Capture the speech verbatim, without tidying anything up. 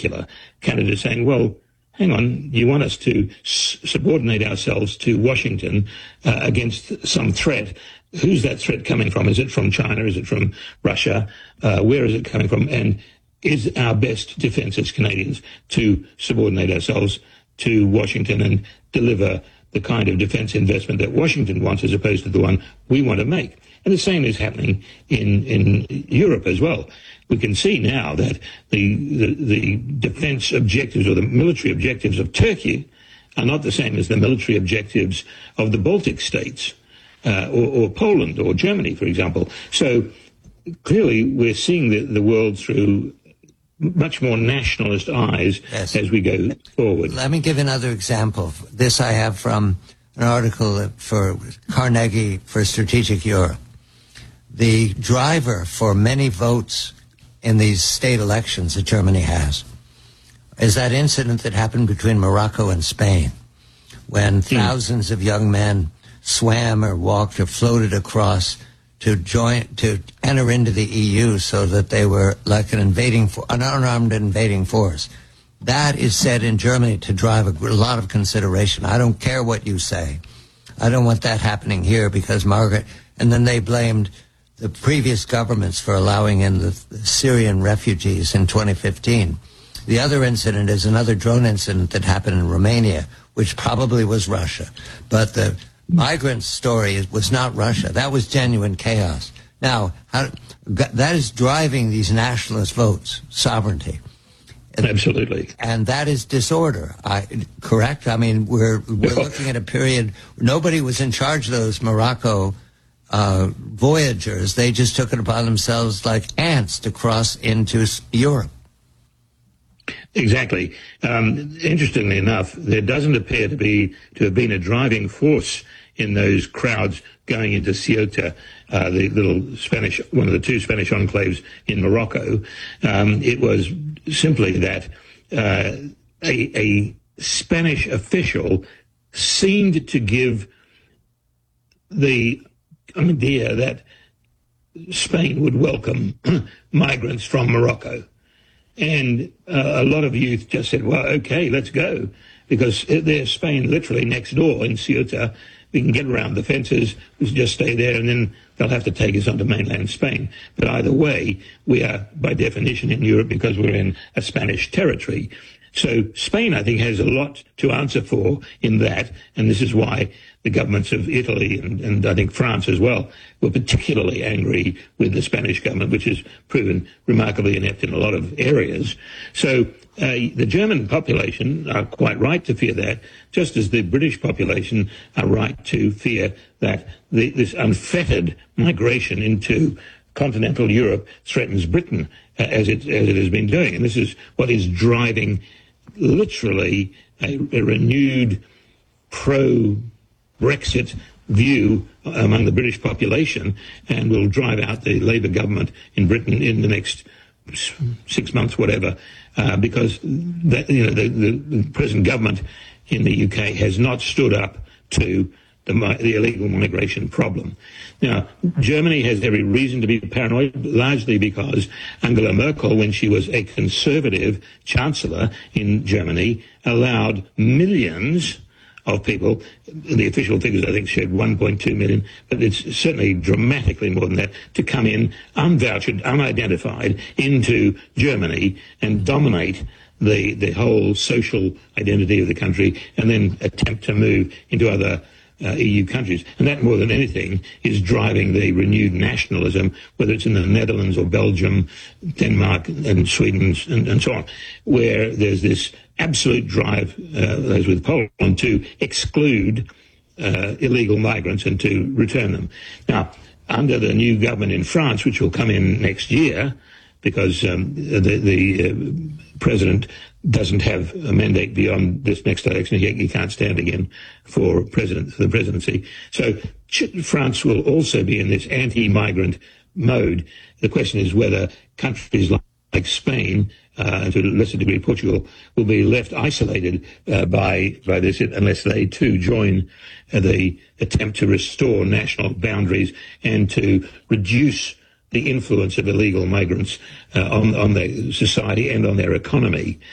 particular, Canada saying, well, hang on, you want us to s- subordinate ourselves to Washington uh, against some threat. Who's that threat coming from? Is it from China? Is it from Russia? Uh, where is it coming from? And is our best defence as Canadians to subordinate ourselves to Washington and deliver the kind of defence investment that Washington wants as opposed to the one we want to make? And the same is happening in, in Europe as well. We can see now that the, the, the defence objectives or the military objectives of Turkey are not the same as the military objectives of the Baltic states uh, or, or Poland or Germany, for example. So clearly we're seeing the, the world through much more nationalist eyes yes. as we go forward. Let me give another example. This I have from an article for Carnegie for Strategic Europe. The driver for many votes in these state elections that Germany has is that incident that happened between Morocco and Spain when mm. thousands of young men swam or walked or floated across to join, to enter into the E U so that they were like an invading, an unarmed invading force. That is said in Germany to drive a, a lot of consideration. I don't care what you say. I don't want that happening here because Margaret, and then they blamed the previous governments for allowing in the, the Syrian refugees in twenty fifteen. The other incident is another drone incident that happened in Romania, which probably was Russia. But the migrant story was not Russia. That was genuine chaos. Now, how, that is driving these nationalist votes, sovereignty. Absolutely. And that is disorder, I, correct? I mean, we're, we're looking at a period, nobody was in charge of those Morocco uh, voyagers. They just took it upon themselves like ants to cross into Europe. Exactly. Um, interestingly enough, there doesn't appear to be to have been a driving force in those crowds going into Ceuta, uh, the little Spanish, one of the two Spanish enclaves in Morocco. Um, it was simply that uh, a, a Spanish official seemed to give the idea that Spain would welcome migrants from Morocco. And uh, a lot of youth just said, well, okay, let's go, because there's Spain literally next door in Ceuta. We can get around the fences, we just stay there, and then they'll have to take us onto mainland Spain. But either way, we are, by definition, in Europe because we're in a Spanish territory. So Spain, I think, has a lot to answer for in that, and this is why the governments of Italy and, and I think France as well were particularly angry with the Spanish government, which has proven remarkably inept in a lot of areas. So uh, the German population are quite right to fear that, just as the British population are right to fear that the, this unfettered migration into continental Europe threatens Britain uh, as it as it has been doing. And this is what is driving literally a, a renewed pro-Brexit view among the British population, and will drive out the Labour government in Britain in the next six months, whatever, uh, because that, you know, the, the present government in the U K has not stood up to the, the illegal migration problem. Now, Germany has every reason to be paranoid, largely because Angela Merkel, when she was a conservative chancellor in Germany, allowed millions of people, the official figures I think said one point two million, but it's certainly dramatically more than that, to come in unvouched, unidentified into Germany and dominate the, the whole social identity of the country, and then attempt to move into other Uh, E U countries. And that, more than anything, is driving the renewed nationalism, whether it's in the Netherlands or Belgium, Denmark and Sweden and, and so on, where there's this absolute drive, uh, as with Poland, to exclude uh, illegal migrants and to return them. Now, under the new government in France, which will come in next year, because um, the, the uh, president doesn't have a mandate beyond this next election. He, he can't stand again for president for the presidency. So France will also be in this anti-migrant mode. The question is whether countries like, like Spain, uh, and to a lesser degree Portugal, will be left isolated uh, by by this unless they too join uh, the attempt to restore national boundaries and to reduce the influence of illegal migrants uh, on, on their society and on their economy.